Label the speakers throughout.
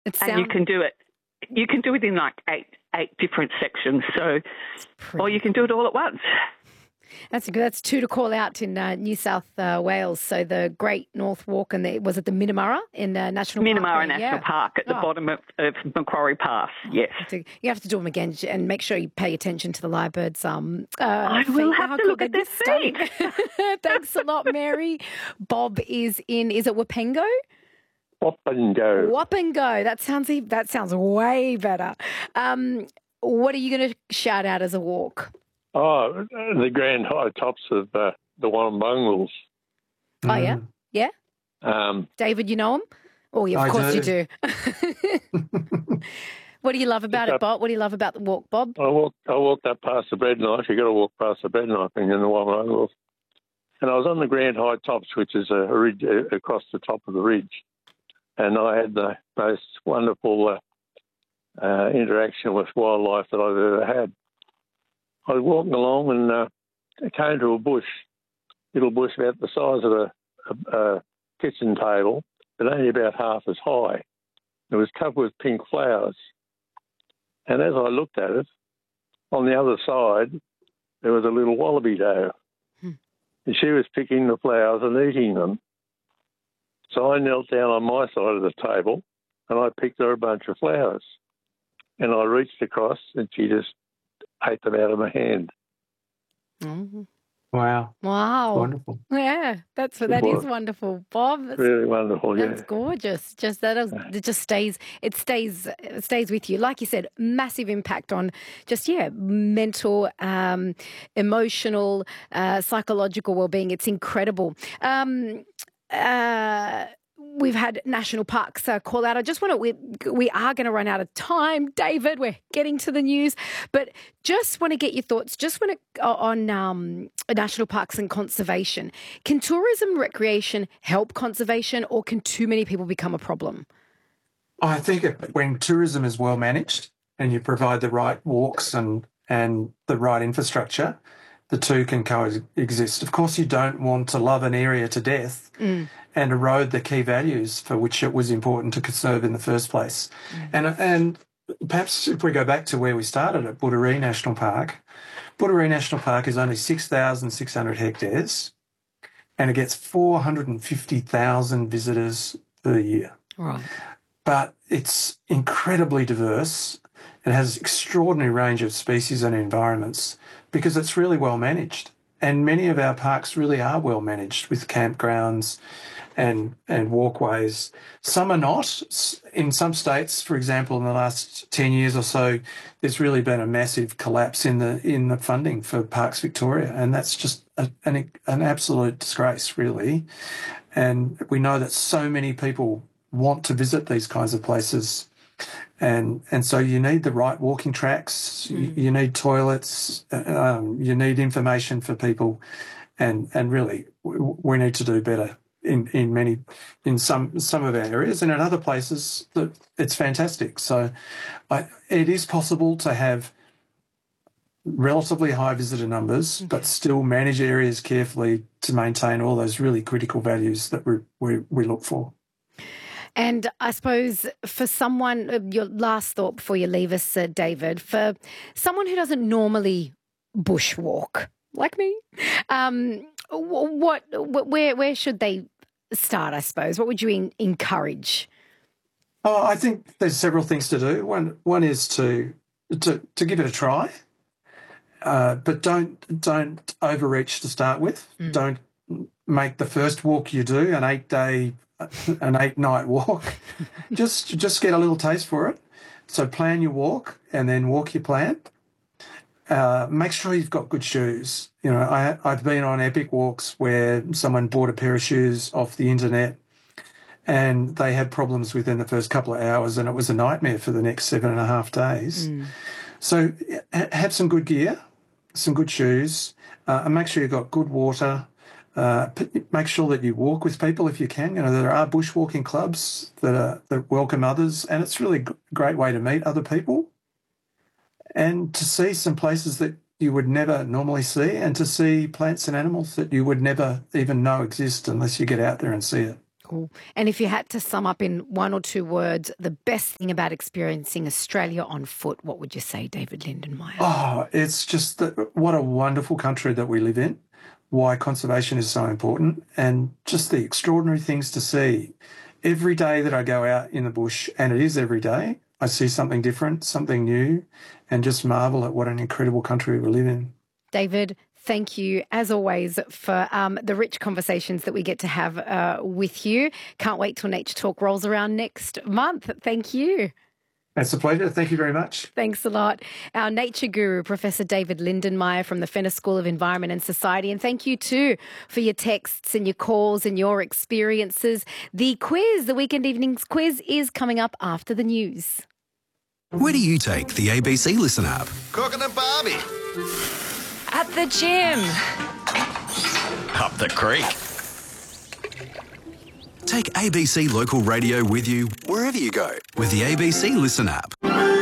Speaker 1: And you can do it. You can do it in like eight different sections. So, or you can do it all at once.
Speaker 2: That's two to call out in New South Wales. So the Great North Walk and was it the Minamurra in National Park?
Speaker 1: Minamurra National Park at the bottom of Macquarie Pass, yes.
Speaker 2: You have to do them again and make sure you pay attention to the Lyrebirds.
Speaker 1: I will have to look at their feet.
Speaker 2: Thanks a lot, Mary. Bob is it Wapengo?
Speaker 3: Wapengo.
Speaker 2: That sounds way better. What are you going to shout out as a walk?
Speaker 3: Oh, the grand high tops of the Warrumbungles.
Speaker 2: Oh, yeah? Yeah? David, you know them? Oh, yeah, of course you do. What do you love about it, Bob? What do you love about the walk, Bob?
Speaker 3: I walked up past the bread knife. You've got to walk past the bread knife in the Warrumbungles. And I was on the grand high tops, which is a ridge across the top of the ridge. And I had the most wonderful interaction with wildlife that I've ever had. I was walking along and I came to a little bush about the size of a kitchen table, but only about half as high. It was covered with pink flowers. And as I looked at it, on the other side, there was a little wallaby doe. And she was picking the flowers and eating them. So I knelt down on my side of the table and I picked her a bunch of flowers. And I reached across and she just ate them out of my hand.
Speaker 4: Mm-hmm. Wow. Wonderful.
Speaker 2: Yeah, that is wonderful, Bob. That's
Speaker 3: really wonderful, yeah.
Speaker 2: That's gorgeous. It stays with you. Like you said, massive impact on mental, emotional, psychological well-being. It's incredible. We've had national parks call out. I just want to, we are going to run out of time, David. We're getting to the news, but just want to get your thoughts on national parks and conservation. Can tourism recreation help conservation, or can too many people become a problem?
Speaker 4: I think when tourism is well managed and you provide the right walks and the right infrastructure, the two can coexist. Of course, you don't want to love an area to death and erode the key values for which it was important to conserve in the first place. And perhaps if we go back to where we started at Budaree National Park, Budaree National Park is only 6,600 hectares and it gets 450,000 visitors per year.
Speaker 2: Right.
Speaker 4: But it's incredibly diverse. It has an extraordinary range of species and environments because it's really well managed. And many of our parks really are well managed with campgrounds and walkways. Some are not. In some states, for example, in the last 10 years or so, there's really been a massive collapse in the funding for Parks Victoria, and that's just an absolute disgrace, really. And we know that so many people want to visit these kinds of places. And so you need the right walking tracks, you need toilets, you need information for people, and really we need to do better in some of our areas, and in other places it's fantastic. So it is possible to have relatively high visitor numbers, but still manage areas carefully to maintain all those really critical values that we look for.
Speaker 2: And I suppose for someone, your last thought before you leave us, David, for someone who doesn't normally bushwalk, like me, where should they start, I suppose? What would you encourage?
Speaker 4: Oh, I think there's several things to do. One is to give it a try, but don't overreach to start with. Don't make the first walk you do an 8-night walk. just get a little taste for it. So plan your walk and then walk your plan. Make sure you've got good shoes. You know, I've been on epic walks where someone bought a pair of shoes off the internet and they had problems within the first couple of hours and it was a nightmare for the next 7.5 days. So have some good gear, some good shoes, and make sure you've got good water. Make sure that you walk with people if you can. You know, there are bushwalking clubs that welcome others, and it's really a great way to meet other people and to see some places that you would never normally see, and to see plants and animals that you would never even know exist unless you get out there and see it.
Speaker 2: Cool. And if you had to sum up in one or two words the best thing about experiencing Australia on foot, what would you say, David Lindenmayer?
Speaker 4: Oh, it's just what a wonderful country that we live in, why conservation is so important, and just the extraordinary things to see. Every day that I go out in the bush, and it is every day, I see something different, something new, and just marvel at what an incredible country we live in.
Speaker 2: David, thank you, as always, for the rich conversations that we get to have with you. Can't wait till Nature Talk rolls around next month. Thank you.
Speaker 4: It's a pleasure. Thank you very much.
Speaker 2: Thanks a lot. Our nature guru, Professor David Lindenmayer from the Fenner School of Environment and Society. And thank you too for your texts and your calls and your experiences. The quiz, the Weekend Evenings quiz, is coming up after the news.
Speaker 5: Where do you take the ABC Listen app?
Speaker 6: Cooking at Barbie.
Speaker 7: At the gym.
Speaker 6: Up the creek.
Speaker 5: Take ABC Local Radio with you wherever you go with the ABC Listen app.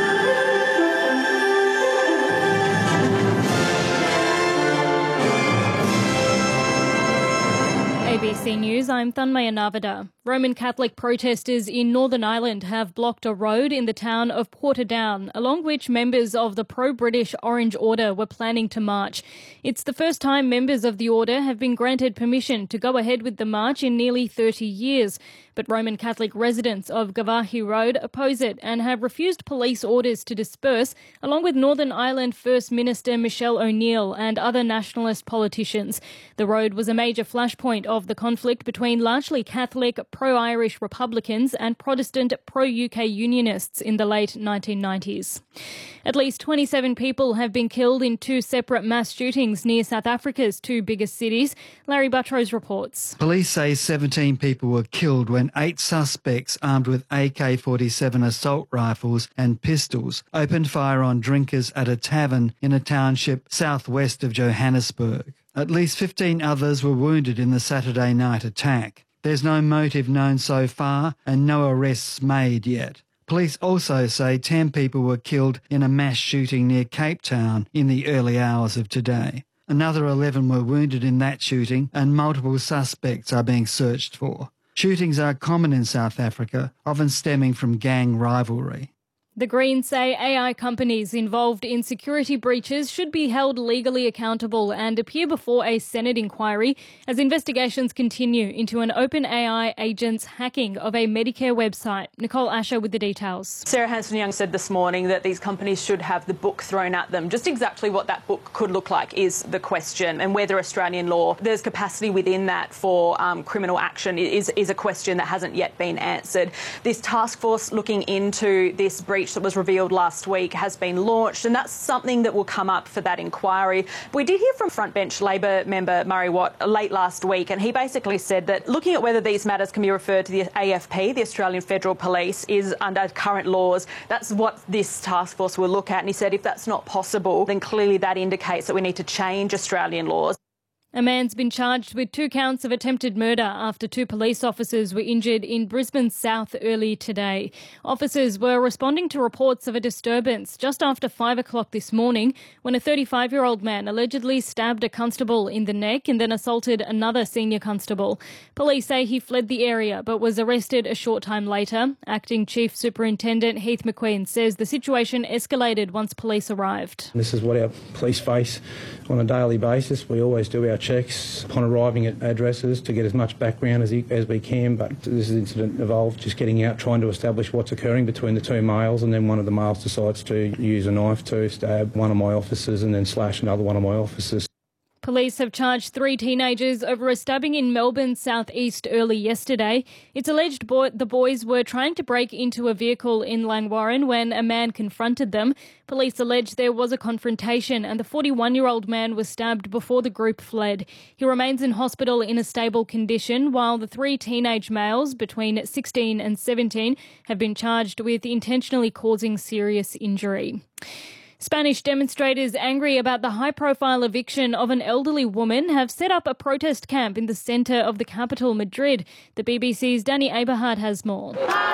Speaker 8: ABC News, I'm Thanmaya Navada. Roman Catholic protesters in Northern Ireland have blocked a road in the town of Portadown, along which members of the pro-British Orange Order were planning to march. It's the first time members of the order have been granted permission to go ahead with the march in nearly 30 years. But Roman Catholic residents of Gavahi Road oppose it and have refused police orders to disperse, along with Northern Ireland First Minister Michelle O'Neill and other nationalist politicians. The road was a major flashpoint of the conflict between largely Catholic, pro-Irish Republicans and Protestant pro-UK Unionists in the late 1990s. At least 27 people have been killed in two separate mass shootings near South Africa's two biggest cities. Larry Buttrose reports.
Speaker 9: Police say 17 people were killed when 8 suspects armed with AK-47 assault rifles and pistols opened fire on drinkers at a tavern in a township southwest of Johannesburg. At least 15 others were wounded in the Saturday night attack. There's no motive known so far and no arrests made yet. Police also say 10 people were killed in a mass shooting near Cape Town in the early hours of today. Another 11 were wounded in that shooting and multiple suspects are being searched for. Shootings are common in South Africa, often stemming from gang rivalry.
Speaker 8: The Greens say AI companies involved in security breaches should be held legally accountable and appear before a Senate inquiry as investigations continue into an OpenAI agent's hacking of a Medicare website. Nicole Asher with the details.
Speaker 10: Sarah Hanson-Young said this morning that these companies should have the book thrown at them. Just exactly what that book could look like is the question, and whether Australian law, there's capacity within that for criminal action is a question that hasn't yet been answered. This task force looking into this breach that was revealed last week has been launched, and that's something that will come up for that inquiry. We did hear from frontbench Labor member Murray Watt late last week, and he basically said that looking at whether these matters can be referred to the AFP, the Australian Federal Police, is under current laws. That's what this task force will look at, and he said if that's not possible, then clearly that indicates that we need to change Australian laws.
Speaker 8: A man's been charged with 2 counts of attempted murder after 2 police officers were injured in Brisbane South early today. Officers were responding to reports of a disturbance just after 5 o'clock this morning when a 35-year-old man allegedly stabbed a constable in the neck and then assaulted another senior constable. Police say he fled the area but was arrested a short time later. Acting Chief Superintendent Heath McQueen says the situation escalated once police arrived.
Speaker 11: This is what our police face on a daily basis. We always do our checks upon arriving at addresses to get as much background as we can, but this incident involved just getting out, trying to establish what's occurring between the 2 males, and then one of the males decides to use a knife to stab one of my officers and then slash another one of my officers.
Speaker 8: Police have charged 3 teenagers over a stabbing in Melbourne southeast early yesterday. It's alleged the boys were trying to break into a vehicle in Langwarrin when a man confronted them. Police allege there was a confrontation and the 41-year-old man was stabbed before the group fled. He remains in hospital in a stable condition, while the 3 teenage males between 16 and 17 have been charged with intentionally causing serious injury. Spanish demonstrators angry about the high-profile eviction of an elderly woman have set up a protest camp in the centre of the capital, Madrid. The BBC's Danny Aberhard has more.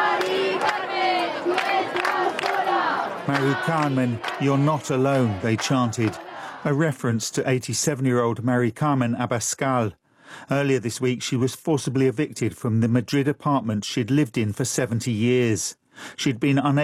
Speaker 12: Mari Carmen, you're not alone, they chanted, a reference to 87-year-old Mari Carmen Abascal. Earlier this week, she was forcibly evicted from the Madrid apartment she'd lived in for 70 years. She'd been unable